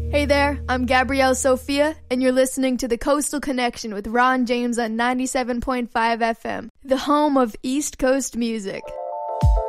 Hey there, I'm Gabrielle Sophia, and you're listening to The Coastal Connection with Ron James on 97.5 FM, the home of East Coast music.